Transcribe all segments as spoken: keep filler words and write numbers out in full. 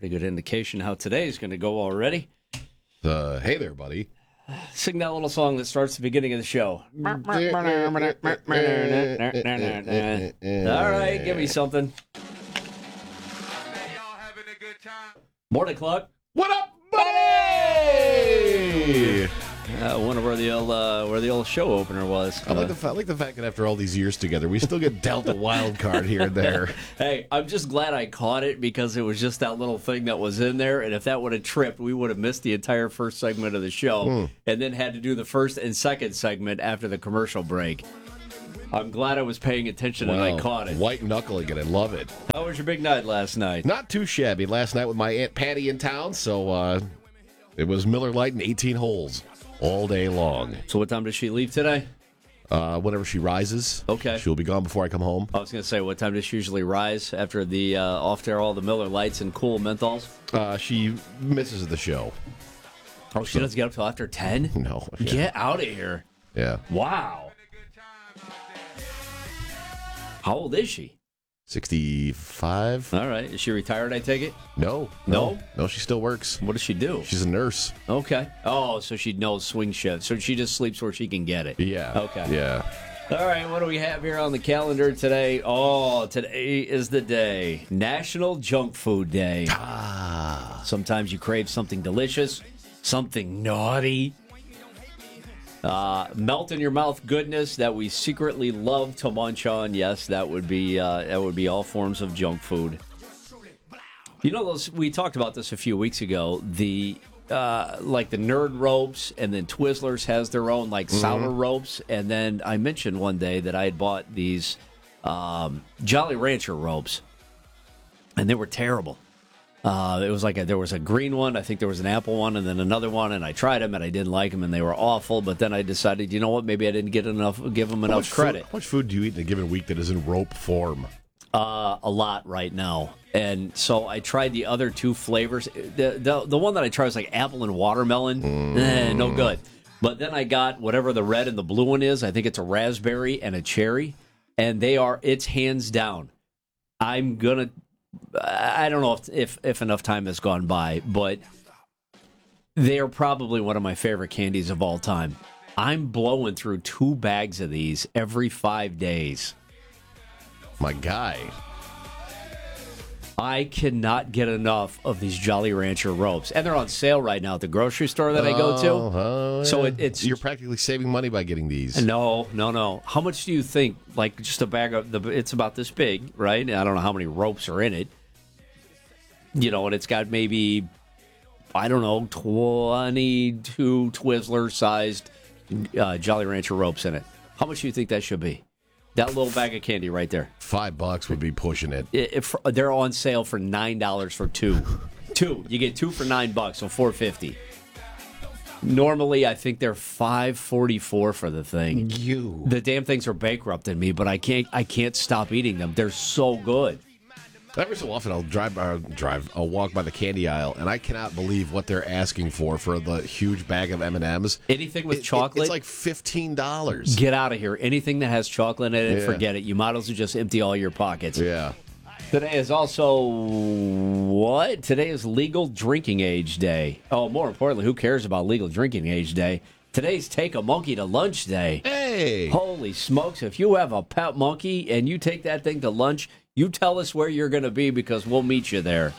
Pretty good indication how today's going to go already. Uh, hey there, buddy. Sing that little song that starts the beginning of the show. All right, give me something. Morning, Clark. What up, buddy? I wonder where the old uh, where the old show opener was. I like the fa- I like the fact that after all these years together, we still get dealt a wild card here and there. Hey, I'm just glad I caught it because it was just that little thing that was in there, and if that would have tripped, we would have missed the entire first segment of the show, mm. and then had to do the first and second segment after the commercial break. I'm glad I was paying attention well, and I caught it. White knuckling it, I love it. How was your big night last night? Not too shabby. Last night with my Aunt Patty in town, so uh, it was Miller Lite and eighteen holes. All day long. So what time does she leave today? Uh, whenever she rises. Okay. She'll be gone before I come home. I was going to say, what time does she usually rise after the uh, off there all the Miller Lights and cool menthols? Uh, she misses the show. Oh, she so, doesn't get up till after ten? No. Yeah. Get out of here. Yeah. Wow. How old is she? sixty-five. All right. Is she retired, I take it? No. No? No, no she still works. What does she do? She's a nurse. Okay. Oh, so she knows swing shift. So she just sleeps where she can get it. Yeah. Okay. Yeah. All right. What do we have here on the calendar today? Oh, today is the day. National Junk Food Day. Ah. Sometimes you crave something delicious, something naughty. Uh, melt in your mouth goodness that we secretly love to munch on. Yes, that would be uh, that would be all forms of junk food. You know, those we talked about this a few weeks ago. The uh, like the Nerd ropes, and then Twizzlers has their own like sour mm-hmm. ropes. And then I mentioned one day that I had bought these um, Jolly Rancher ropes, and they were terrible. Uh, it was like a, there was a green one, I think there was an apple one, and then another one, and I tried them, and I didn't like them, and they were awful. But then I decided, you know what, maybe I didn't get enough, give them enough how credit. Food, how much food do you eat in a given week that is in rope form? Uh, a lot right now, and so I tried the other two flavors. The the, the one that I tried was like apple and watermelon, mm. eh, no good. But then I got whatever the red and the blue one is. I think it's a raspberry and a cherry, and they are it's hands down. I'm gonna. I don't know if, if if enough time has gone by, but they are probably one of my favorite candies of all time. I'm blowing through two bags of these every five days. My guy. I cannot get enough of these Jolly Rancher ropes. And they're on sale right now at the grocery store that I go to. Oh, yeah. So it, it's You're practically saving money by getting these. No, no, no. How much do you think? Like just a bag of the it's about this big, right? I don't know how many ropes are in it. You know, and it's got maybe I don't know, twenty-two Twizzler-sized uh, Jolly Rancher ropes in it. How much do you think that should be? That little bag of candy right there. Five bucks would be pushing it. If they're on sale for nine dollars for two. two. You get two for nine bucks, so four fifty. Normally, I think they're five forty four for the thing. You. The damn things are bankrupting me, but I can't. I can't stop eating them. They're so good. Every so often, I'll drive, uh, drive, I'll walk by the candy aisle, and I cannot believe what they're asking for for the huge bag of M and M's. Anything with it, chocolate, it, it's like fifteen dollars. Get out of here! Anything that has chocolate in it, yeah. forget it. You might as well just empty all your pockets. Yeah. Today is also what? Today is Legal Drinking Age Day. Oh, more importantly, who cares about Legal Drinking Age Day? Today's Take a Monkey to Lunch Day. Hey! Holy smokes! If you have a pet monkey and you take that thing to lunch. You tell us where you're going to be because we'll meet you there.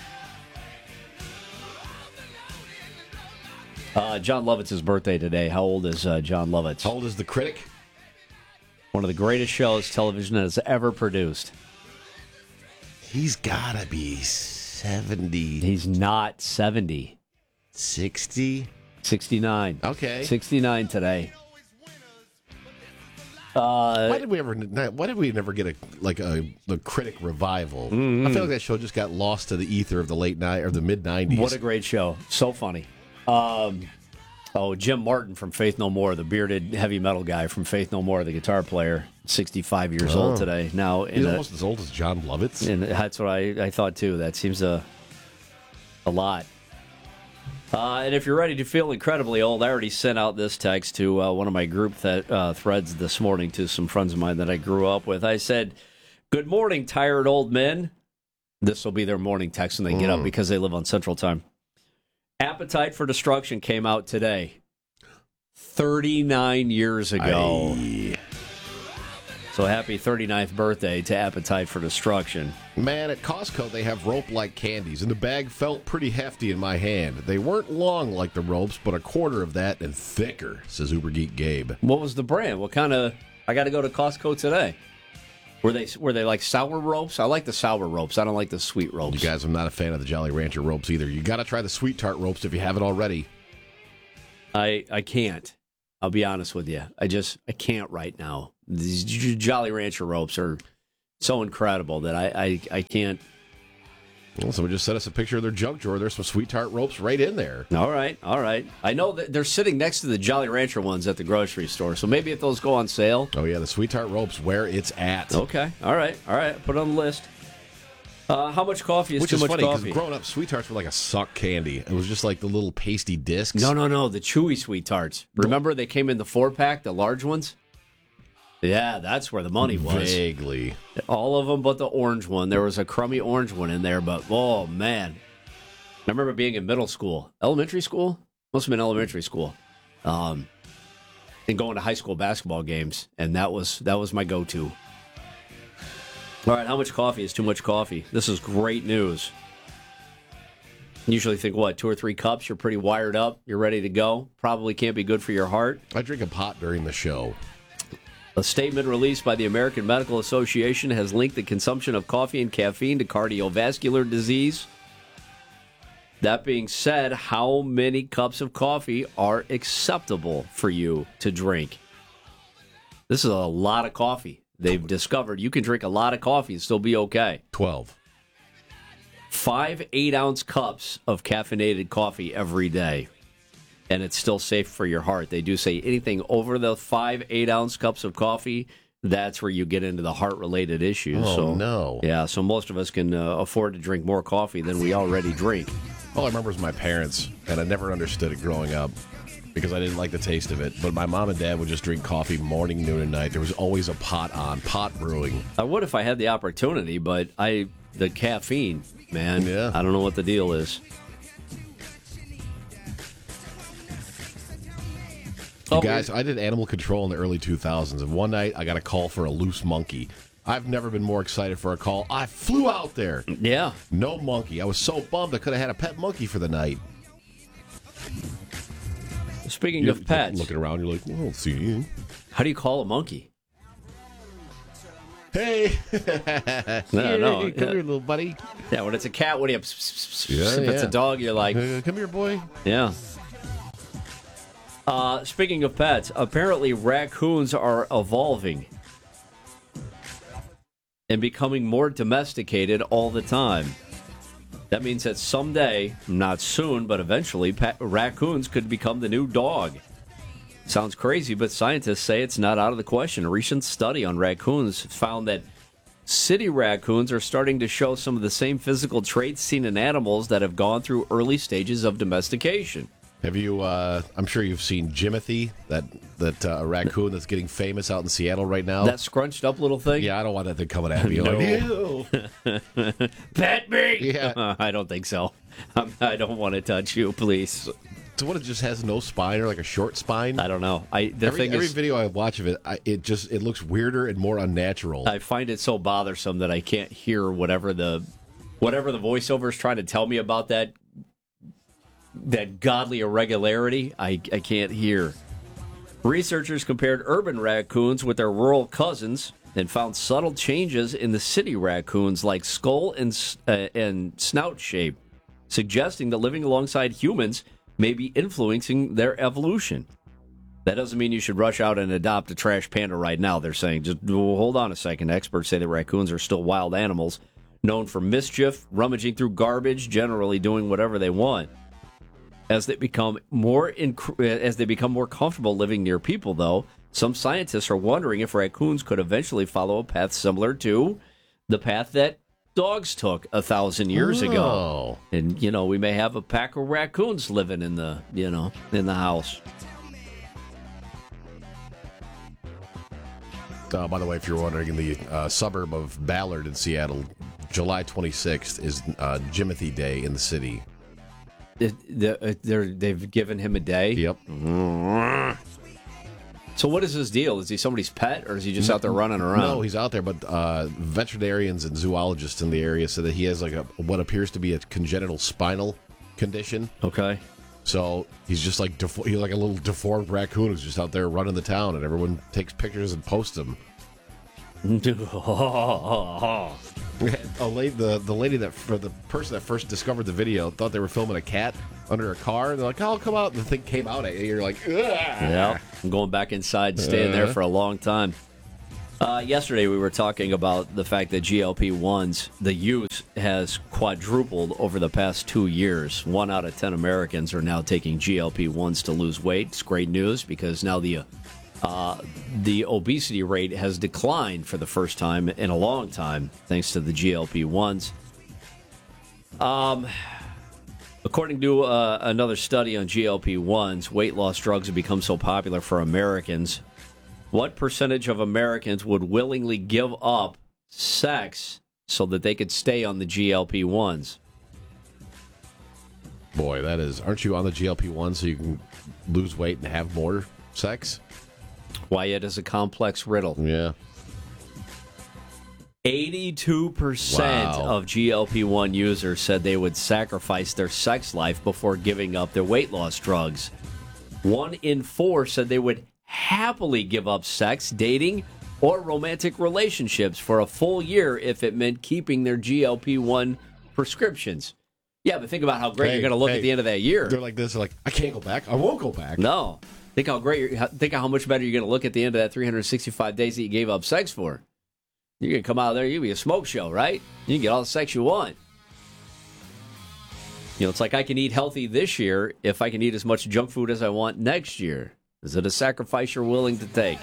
Uh, John Lovitz's birthday today. How old is uh, John Lovitz? How old is The Critic? One of the greatest shows television has ever produced. He's got to be seventy. He's not seventy. sixty? sixty-nine. Okay. sixty-nine today. Uh, why did we ever? Why did we never get a like a the Critic revival? Mm-hmm. I feel like that show just got lost to the ether of the late night or the mid nineties. What a great show! So funny. Um, oh, Jim Martin from Faith No More, the bearded heavy metal guy from Faith No More, the guitar player, sixty-five years oh. old today. Now he's a, almost as old as John Lovitz. And that's what I, I thought too. That seems a a lot. Uh, and if you're ready to feel incredibly old, I already sent out this text to uh, one of my group th- uh, threads this morning to some friends of mine that I grew up with. I said, "Good morning, tired old men. This will be their morning text when they get Mm. up because they live on Central Time. Appetite for Destruction came out today. thirty-nine years ago. Aye. So happy thirty-ninth birthday to Appetite for Destruction. Man, at Costco, they have rope-like candies, and the bag felt pretty hefty in my hand. They weren't long like the ropes, but a quarter of that and thicker, says Uber Geek Gabe. What was the brand? What kind of... I got to go to Costco today. Were they were they like sour ropes? I like the sour ropes. I don't like the sweet ropes. You guys, I'm not a fan of the Jolly Rancher ropes either. You got to try the Sweet Tart ropes if you haven't already. I I can't. I'll be honest with you. I just I can't right now. These J- Jolly Rancher ropes are so incredible that I I, I can't. Well, someone just sent us a picture of their junk drawer. There's some Sweet Tart ropes right in there. All right, all right. I know that they're sitting next to the Jolly Rancher ones at the grocery store. So maybe if those go on sale. Oh, yeah, the Sweet Tart ropes, where it's at. Okay, all right, all right. Put it on the list. Uh, how much coffee is Which too is much funny, because coffee? growing up, Sweet Tarts were like a suck candy. It was just like the little pasty discs. No, no, no. The chewy Sweet Tarts. Remember they came in the four pack, the large ones? Yeah, that's where the money was. Vaguely. All of them but the orange one. There was a crummy orange one in there, but oh, man. I remember being in middle school. Elementary school? Must have been elementary school. Um, and going to high school basketball games, and that was that was my go-to. All right, how much coffee is too much coffee? This is great news. Usually think, what, two or three cups, you're pretty wired up, you're ready to go. Probably can't be good for your heart. I drink a pot during the show. A statement released by the American Medical Association has linked the consumption of coffee and caffeine to cardiovascular disease. That being said, how many cups of coffee are acceptable for you to drink? This is a lot of coffee. They've discovered you can drink a lot of coffee and still be okay. twelve. Five eight-ounce cups of caffeinated coffee every day. And it's still safe for your heart. They do say anything over the five eight-ounce cups of coffee, that's where you get into the heart-related issues. Oh, so, no. Yeah, so most of us can uh, afford to drink more coffee than we already drink. All I remember is my parents, and I never understood it growing up because I didn't like the taste of it. But my mom and dad would just drink coffee morning, noon, and night. There was always a pot on, pot brewing. I would if I had the opportunity, but I the caffeine, man, Yeah. I don't know what the deal is. You guys, I did animal control in the early two thousands, and one night I got a call for a loose monkey. I've never been more excited for a call. I flew out there. Yeah. No monkey. I was so bummed I could have had a pet monkey for the night. Speaking You're of pets, looking around, you're like, well, let's see. how do you call a monkey? Hey. No, no. Hey, come here, little buddy. Yeah, when it's a cat, what do you... Yeah, if it's yeah. a dog, you're like... Uh, come here, boy. Yeah. Uh, speaking of pets, apparently raccoons are evolving and becoming more domesticated all the time. That means that someday, not soon, but eventually, pa- raccoons could become the new dog. Sounds crazy, but scientists say it's not out of the question. A recent study on raccoons found that city raccoons are starting to show some of the same physical traits seen in animals that have gone through early stages of domestication. Have you, uh, I'm sure you've seen Jimothy, that that uh, raccoon that's getting famous out in Seattle right now. That scrunched up little thing? Yeah, I don't want that thing coming at me. No. Like, ew. Pet me! Yeah. Uh, I don't think so. I'm, I don't want to touch you, please. So what, it just has no spine or like a short spine? I don't know. I the every thing every is, video I watch of it, I, it just it looks weirder and more unnatural. I find it so bothersome that I can't hear whatever the whatever the voiceover is trying to tell me about that that godly irregularity. I I can't hear. Researchers compared urban raccoons with their rural cousins and found subtle changes in the city raccoons, like skull and uh, and snout shape, suggesting that living alongside humans may be influencing their evolution. That doesn't mean you should rush out and adopt a trash panda right now, they're saying. Just well, hold on a second. Experts say that raccoons are still wild animals, known for mischief, rummaging through garbage, generally doing whatever they want. As they become more inc- as they become more comfortable living near people, though, some scientists are wondering if raccoons could eventually follow a path similar to the path that dogs took a thousand years Oh. ago. And, you know, we may have a pack of raccoons living in the, you know, in the house. Uh, by the way, if you're wondering, in the uh, suburb of Ballard in Seattle, July twenty-sixth is uh, Jimothy Day in the city. It, they're, they're, they've given him a day? Yep. So what is his deal? Is he somebody's pet, or is he just out there running around? No, he's out there, but uh, veterinarians and zoologists in the area said that he has like a what appears to be a congenital spinal condition. Okay. So he's just like defo- he's like a little deformed raccoon who's just out there running the town, and everyone takes pictures and posts them. A lady, the the lady that for the person that first discovered the video thought they were filming a cat under a car, and they're like, "Oh, come out!" And the thing came out at you. You're like, "Ugh." Yeah, I'm going back inside and staying there for a long time. Uh, yesterday, we were talking about the fact that G L P ones, the use has quadrupled over the past two years. One out of ten Americans are now taking G L P ones to lose weight. It's great news because now the uh, the obesity rate has declined for the first time in a long time, thanks to the G L P ones. Um, according to uh, another study on G L P ones, weight loss drugs have become so popular for Americans. What percentage of Americans would willingly give up sex so that they could stay on the G L P ones? Boy, that is. Aren't you on the G L P one so you can lose weight and have more sex? Why, it is a complex riddle. Yeah. eighty-two percent Wow. of G L P one users said they would sacrifice their sex life before giving up their weight loss drugs. One in four said they would happily give up sex, dating, or romantic relationships for a full year if it meant keeping their G L P one prescriptions. Yeah, but think about how great Hey, you're going to look hey, at the end of that year. They're like this. They're like, I can't go back. I won't go back. No. Think how great you're, think how much better you're going to look at the end of that three hundred sixty-five days that you gave up sex for. You're going to come out of there, you'll be a smoke show, right? You can get all the sex you want. You know, it's like I can eat healthy this year if I can eat as much junk food as I want next year. Is it a sacrifice you're willing to take?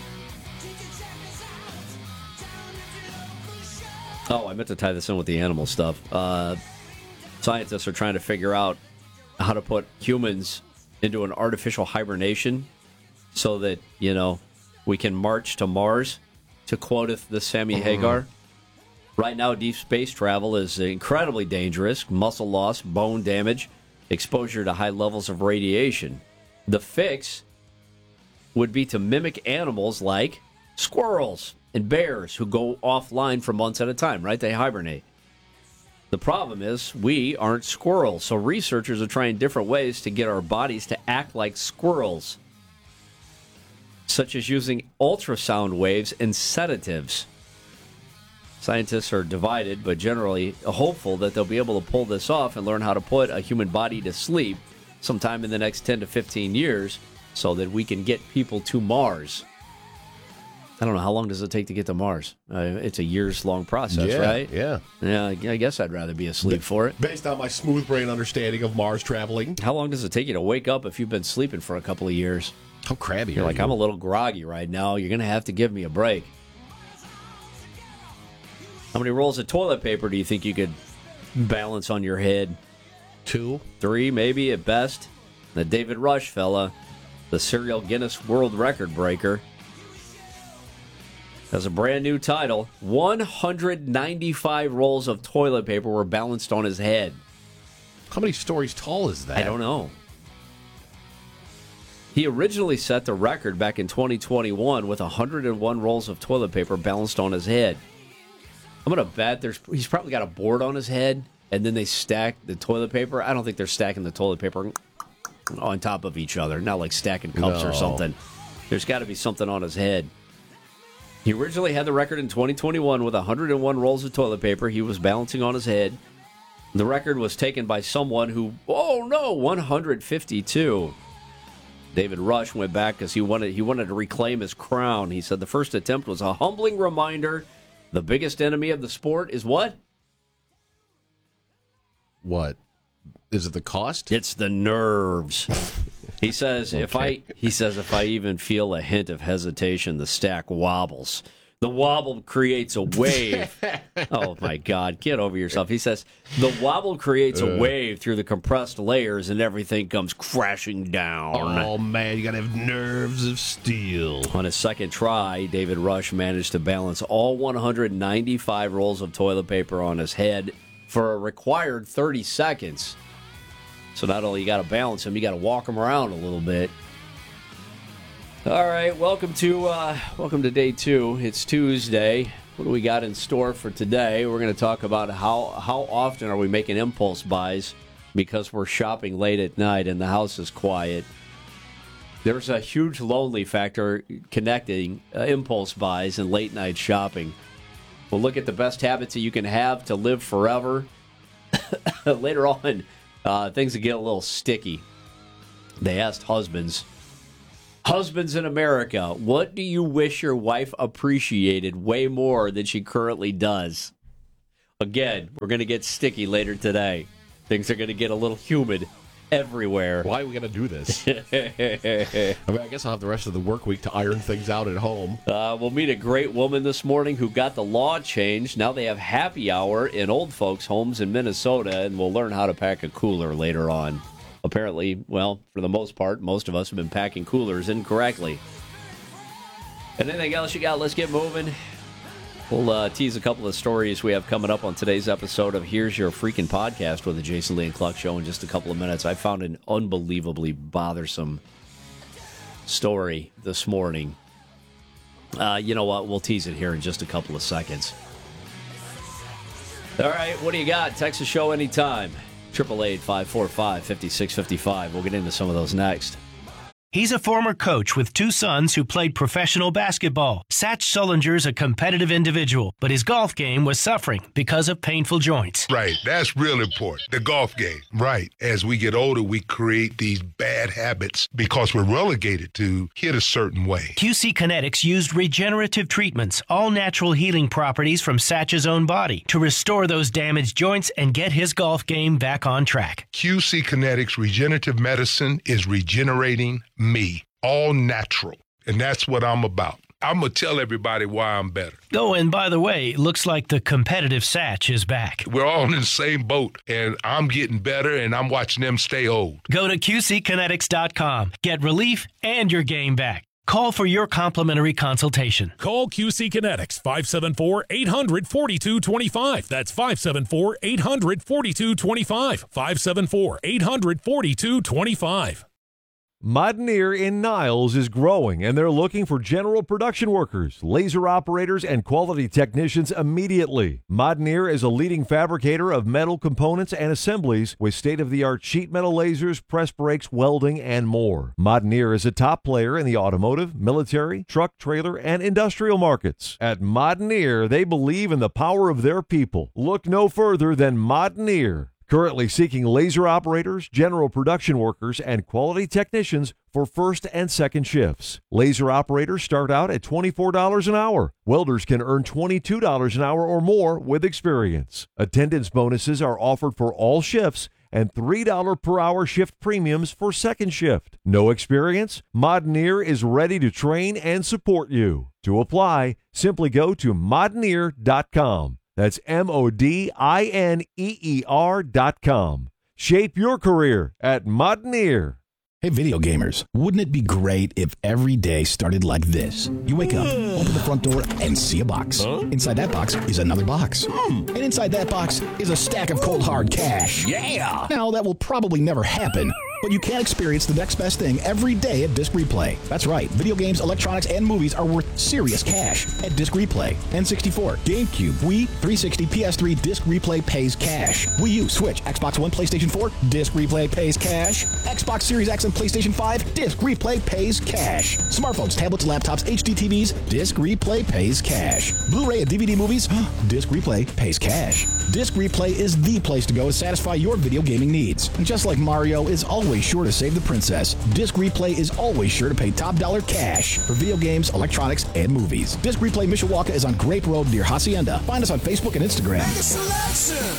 Oh, I meant to tie this in with the animal stuff. Uh, scientists are trying to figure out how to put humans into an artificial hibernation so that, you know, we can march to Mars, to quoteth the Sammy mm-hmm. Hagar. Right now, deep space travel is incredibly dangerous. Muscle loss, bone damage, exposure to high levels of radiation. The fix would be to mimic animals like squirrels and bears who go offline for months at a time, right? They hibernate. The problem is we aren't squirrels, so researchers are trying different ways to get our bodies to act like squirrels, such as using ultrasound waves and sedatives. Scientists are divided, but generally hopeful that they'll be able to pull this off and learn how to put a human body to sleep sometime in the next ten to fifteen years so that we can get people to Mars. I don't know, how long does it take to get to Mars? Uh, it's a years-long process, yeah, right? Yeah. Yeah, I guess I'd rather be asleep for it. Based on my smooth brain understanding of Mars traveling. How long does it take you to wake up if you've been sleeping for a couple of years? How crabby You're are like, you? I'm a little groggy right now. You're going to have to give me a break. How many rolls of toilet paper do you think you could balance on your head? Two? Three, maybe, at best. The David Rush fella, the serial Guinness World Record breaker, has a brand new title. one hundred ninety-five rolls of toilet paper were balanced on his head. How many stories tall is that? I don't know. He originally set the record back in twenty twenty-one with one hundred one rolls of toilet paper balanced on his head. I'm going to bet there's he's probably got a board on his head, and then they stack the toilet paper. I don't think they're stacking the toilet paper on top of each other, not like stacking cups No. or something. There's got to be something on his head. He originally had the record in twenty twenty-one with one hundred one rolls of toilet paper he was balancing on his head. The record was taken by someone who, oh no, one hundred fifty-two. David Rush went back because he wanted, he wanted to reclaim his crown. He said the first attempt was a humbling reminder the biggest enemy of the sport is what? What? Is it the cost? It's the nerves. He says, Okay. if I he says if I even feel a hint of hesitation, the stack wobbles. The wobble creates a wave. Oh, my God. Get over yourself. He says, the wobble creates a wave through the compressed layers and everything comes crashing down. Oh, man, you got to have nerves of steel. On his second try, David Rush managed to balance all one hundred ninety-five rolls of toilet paper on his head for a required thirty seconds. So not only you got to balance him, you got to walk him around a little bit. All right, welcome to uh, welcome to day two. It's Tuesday. What do we got in store for today? We're going to talk about how how often are we making impulse buys because we're shopping late at night and the house is quiet. There's a huge lonely factor connecting uh, impulse buys and late night shopping. We'll look at the best habits that you can have to live forever. Later on, uh, things that get a little sticky. They asked husbands. Husbands in America, what do you wish your wife appreciated way more than she currently does? Again, we're going to get sticky later today. Things are going to get a little humid everywhere. Why are we going to do this? I mean, I guess I'll have the rest of the work week to iron things out at home. Uh, we'll meet a great woman this morning who got the law changed. Now they have happy hour in old folks' homes in Minnesota, and we'll learn how to pack a cooler later on. Apparently, well, for the most part, most of us have been packing coolers incorrectly. And anything else you got? Let's get moving. We'll uh, tease a couple of stories we have coming up on today's episode of Here's Your Freaking Podcast with the Jason Lee and Cluck Show in just a couple of minutes. I found an unbelievably bothersome story this morning. Uh, you know what? We'll tease it here in just a couple of seconds. All right, what do you got? Text the show anytime. eight eight eight, five four five, five six five five. We'll get into some of those next. He's a former coach with two sons who played professional basketball. Satch Sullinger's a competitive individual, but his golf game was suffering because of painful joints. Right. That's real important. The golf game. Right. As we get older, we create these bad habits because we're relegated to hit a certain way. Q C Kinetics used regenerative treatments, all natural healing properties from Satch's own body, to restore those damaged joints and get his golf game back on track. Q C Kinetics Regenerative Medicine is regenerating me, all natural. And that's what I'm about. I'm going to tell everybody why I'm better. Oh, and by the way, looks like the competitive Satch is back. We're all in the same boat, and I'm getting better, and I'm watching them stay old. Go to Q C kinetics dot com. Get relief and your game back. Call for your complimentary consultation. Call Q C Kinetics, five seven four, eight hundred, four two two five. That's five seven four, eight hundred, four two two five. five seven four, eight hundred, four two two five. Modneer in Niles is growing, and they're looking for general production workers, laser operators, and quality technicians immediately. Modneer is a leading fabricator of metal components and assemblies with state-of-the-art sheet metal lasers, press brakes, welding, and more. Modneer is a top player in the automotive, military, truck, trailer, and industrial markets. At Modneer, they believe in the power of their people. Look no further than Modneer. Currently seeking laser operators, general production workers, and quality technicians for first and second shifts. Laser operators start out at twenty-four dollars an hour. Welders can earn twenty-two dollars an hour or more with experience. Attendance bonuses are offered for all shifts and three dollars per hour shift premiums for second shift. No experience? Modneer is ready to train and support you. To apply, simply go to modneer dot com. That's M O D I N E E R dot com. Shape your career at Modneer. Hey, video gamers, wouldn't it be great if every day started like this? You wake up, open the front door, and see a box. Huh? Inside that box is another box. Hmm. And inside that box is a stack of cold, hard cash. Yeah! Now, that will probably never happen, but you can experience the next best thing every day at Disc Replay. That's right, video games, electronics, and movies are worth serious cash at Disc Replay. N sixty-four, GameCube, Wii, three sixty, P S three, Disc Replay pays cash. Wii U, Switch, Xbox One, PlayStation four, Disc Replay pays cash. Xbox Series X and PlayStation five, Disc Replay pays cash. Smartphones, tablets, laptops, H D T Vs, Disc Replay pays cash. Blu-ray and D V D movies, Disc Replay pays cash. Disc Replay is the place to go to satisfy your video gaming needs. And just like Mario is always sure to save the princess, Disc Replay is always sure to pay top dollar cash for video games, electronics, and movies. Disc Replay Mishawaka is on Grape Road near Hacienda. Find us on Facebook and Instagram. Mega selection,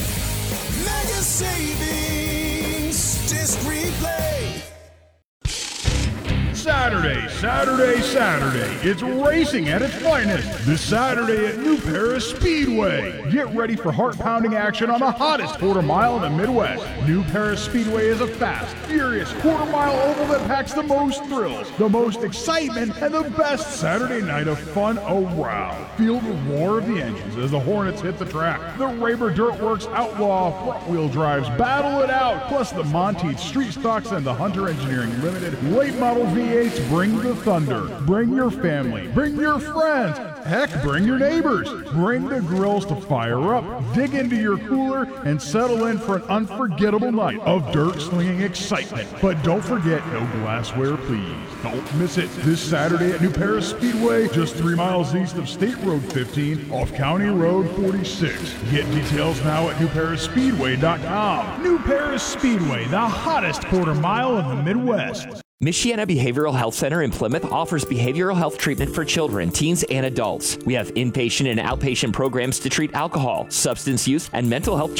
mega savings, Disc Replay. Saturday, Saturday, Saturday. It's racing at its finest. This Saturday at New Paris Speedway. Get ready for heart-pounding action on the hottest quarter mile in the Midwest. New Paris Speedway is a fast, furious quarter-mile oval that packs the most thrills, the most excitement, and the best Saturday night of fun around. Feel the roar of the engines as the Hornets hit the track. The Raber Dirtworks Outlaw front-wheel drives battle it out, plus the Monteith Street Stocks and the Hunter Engineering Limited late model V eights bring the thunder. Bring your family, bring your friends, heck, bring your neighbors. Bring the grills to fire up, dig into your cooler, and settle in for an unforgettable night of dirt-slinging excitement. But don't forget, no glassware, please. Don't miss it this Saturday at New Paris Speedway, just three miles east of State Road fifteen off County Road forty-six. Get details now at new paris speedway dot com. New Paris Speedway, the hottest quarter mile in the Midwest. Michiana Behavioral Health Center in Plymouth offers behavioral health treatment for children, teens, and adults. We have inpatient and outpatient programs to treat alcohol, substance use, and mental health